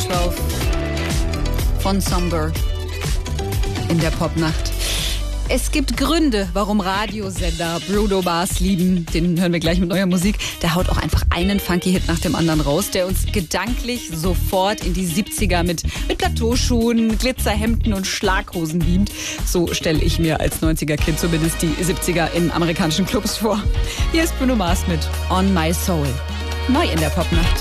12 von Somber in der Popnacht. Es gibt Gründe, warum Radiosender Bruno Mars lieben. Den hören wir gleich mit neuer Musik. Der haut auch einfach einen Funky-Hit nach dem anderen raus, der uns gedanklich sofort in die 70er mit Plateauschuhen, Glitzerhemden und Schlaghosen beamt. So stelle ich mir als 90er-Kind zumindest die 70er in amerikanischen Clubs vor. Hier ist Bruno Mars mit On My Soul. Neu in der Popnacht.